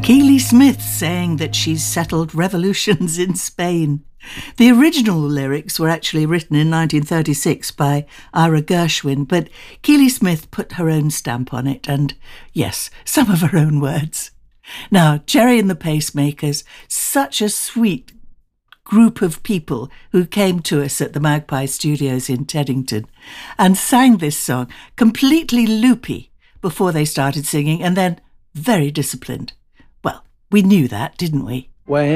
Keely Smith saying that she's settled revolutions in Spain. The original lyrics were actually written in 1936 by Ira Gershwin, but Keely Smith put her own stamp on it and, yes, some of her own words. Now, Gerry and the Pacemakers, such a sweet group of people who came to us at the Magpie Studios in Teddington and sang this song completely loopy before they started singing and then very disciplined. Well, we knew that, didn't we? When